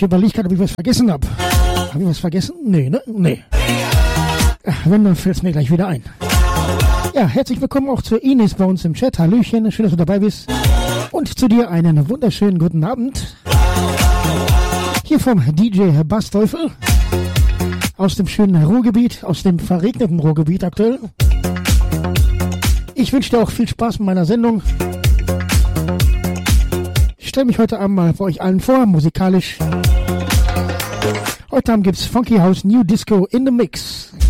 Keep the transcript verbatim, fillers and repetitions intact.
Ich überlege gerade, ob ich was vergessen habe. Habe ich was vergessen? Nee, ne? Nee. Ach, wenn, dann fällt es mir gleich wieder ein. Ja, herzlich willkommen auch zu Ines bei uns im Chat. Hallöchen, schön, dass du dabei bist. Und zu dir einen wunderschönen guten Abend. Hier vom D J Bassteufel. Aus dem schönen Ruhrgebiet, aus dem verregneten Ruhrgebiet aktuell. Ich wünsche dir auch viel Spaß mit meiner Sendung. Ich stelle mich heute Abend mal für euch allen vor, musikalisch. Heute Abend gibt's Funky House New Disco in the Mix.